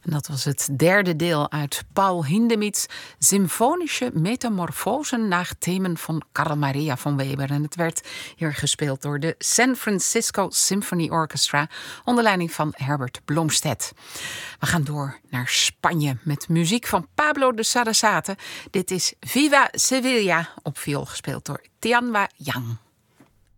En dat was het derde deel uit Paul Hindemiths Symfonische Metamorphosen naar Themen van Carl Maria von Weber. En het werd hier gespeeld door de San Francisco Symphony Orchestra onder leiding van Herbert Blomstedt. We gaan door naar Spanje met muziek van Pablo de Sarasate. Dit is Viva Sevilla op viool gespeeld door Tianwa Yang.